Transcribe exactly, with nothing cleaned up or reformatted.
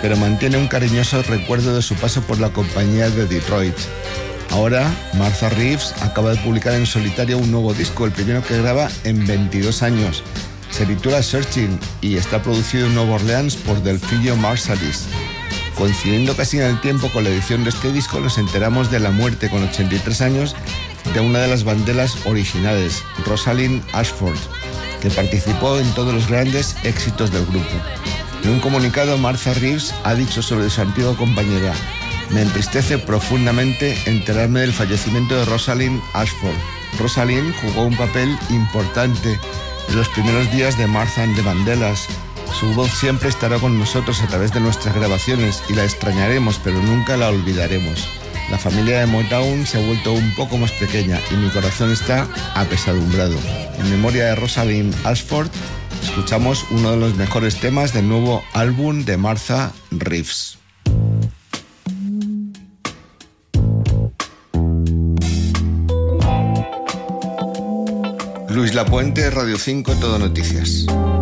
pero mantiene un cariñoso recuerdo de su paso por la compañía de Detroit. Ahora, Martha Reeves acaba de publicar en solitario un nuevo disco, el primero que graba en veintidós años. Se titula Searching y está producido en Nueva Orleans por Delphio Marsalis. Coincidiendo casi en el tiempo con la edición de este disco, nos enteramos de la muerte con ochenta y tres años de una de las banderas originales, Rosalind Ashford, que participó en todos los grandes éxitos del grupo. En un comunicado, Martha Reeves ha dicho sobre su antigua compañera: me entristece profundamente enterarme del fallecimiento de Rosalind Ashford. Rosalind jugó un papel importante en los primeros días de Martha and the Vandellas. Su voz siempre estará con nosotros a través de nuestras grabaciones y la extrañaremos, pero nunca la olvidaremos. La familia de Motown se ha vuelto un poco más pequeña y mi corazón está apesadumbrado. En memoria de Rosalind Ashford, escuchamos uno de los mejores temas del nuevo álbum de Martha Reeves. Luis Lapuente, Radio cinco, Todo Noticias.